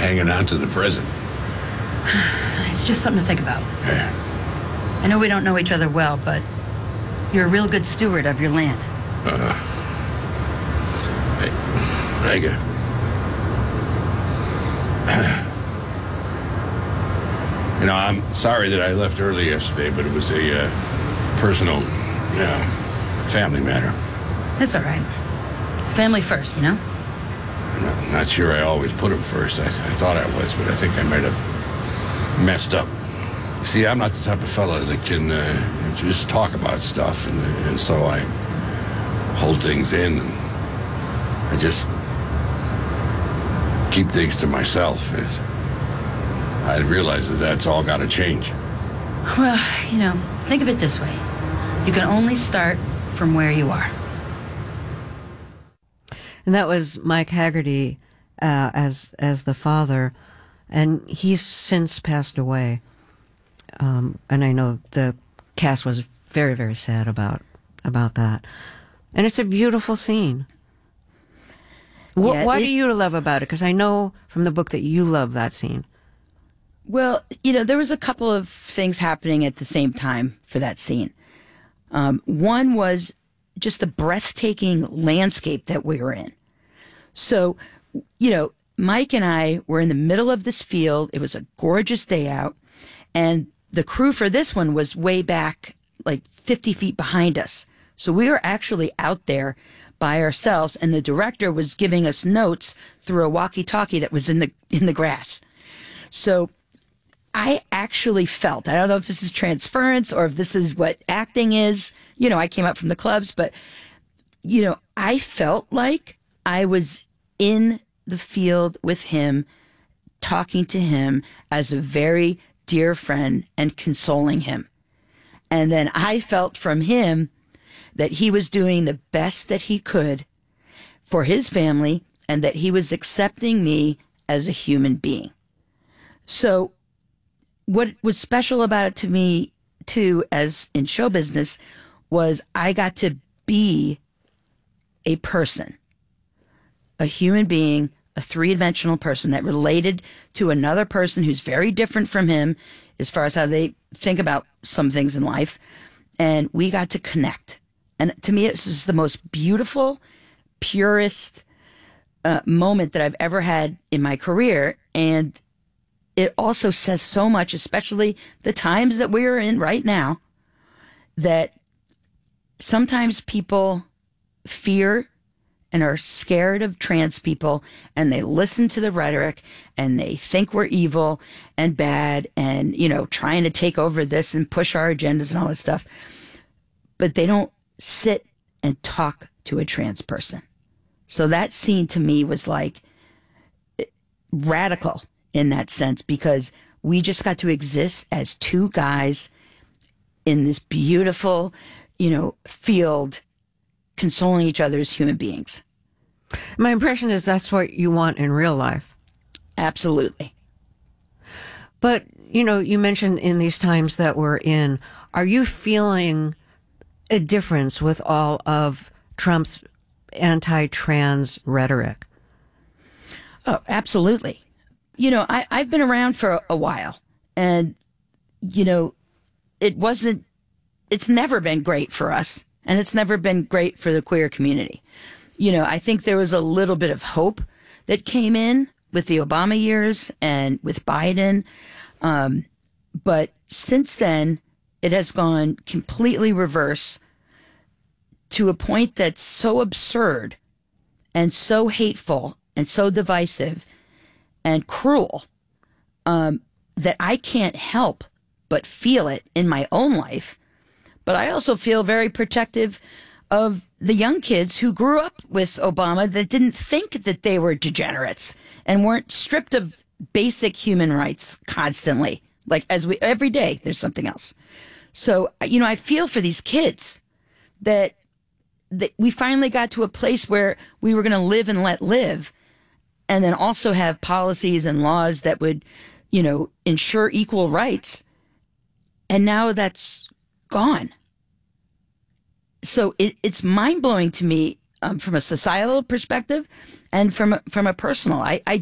hanging on to the present. It's just something to think about. Yeah. I know we don't know each other well, but you're a real good steward of your land. Thank you. You know, I'm sorry that I left early yesterday, but it was a personal, family matter. It's all right. Family first, you know? I'm not sure I always put them first. I thought I was, but I think I might have messed up. See, I'm not the type of fella that can just talk about stuff, and so I hold things in. And I just keep things to myself. I realize that that's all got to change. Well, you know, think of it this way. You can only start from where you are. And that was Mike Haggerty as the father, and he's since passed away. And I know the cast was very, very sad about that. And it's a beautiful scene. What do you love about it? Because I know from the book that you love that scene. Well, you know, there was a couple of things happening at the same time for that scene. One was just the breathtaking landscape that we were in. So, you know, Mike and I were in the middle of this field. It was a gorgeous day out. And the crew for this one was way back, like 50 feet behind us. So we were actually out there by ourselves, and the director was giving us notes through a walkie-talkie that was in the grass. So I actually felt, I don't know if this is transference or if this is what acting is. You know, I came up from the clubs, but, you know, I felt like I was in the field with him, talking to him as a very dear friend and consoling him. And then I felt from him that he was doing the best that he could for his family and that he was accepting me as a human being. So what was special about it to me, too, as in show business, was I got to be a person, a human being, a three-dimensional person that related to another person who's very different from him as far as how they think about some things in life. And we got to connect. And to me, this is the most beautiful, purest moment that I've ever had in my career. And it also says so much, especially the times that we're in right now, that sometimes people fear and are scared of trans people, and they listen to the rhetoric, and they think we're evil and bad and, you know, trying to take over this and push our agendas and all this stuff. But they don't sit and talk to a trans person. So that scene to me was like radical in that sense, because we just got to exist as two guys in this beautiful, you know, field, consoling each other as human beings. My impression is that's what you want in real life. Absolutely. But, you know, you mentioned in these times that we're in, are you feeling a difference with all of Trump's anti-trans rhetoric? Oh, absolutely. You know, I've been around for a while, and, you know, it's never been great for us, and it's never been great for the queer community. You know, I think there was a little bit of hope that came in with the Obama years and with Biden. But since then, it has gone completely reverse to a point that's so absurd and so hateful and so divisive and cruel that I can't help but feel it in my own life. But I also feel very protective of the young kids who grew up with Obama that didn't think that they were degenerates and weren't stripped of basic human rights constantly. Like every day, there's something else. So, you know, I feel for these kids that we finally got to a place where we were going to live and let live, and then also have policies and laws that would, you know, ensure equal rights. And now that's gone. So it's mind blowing to me from a societal perspective and from a personal. I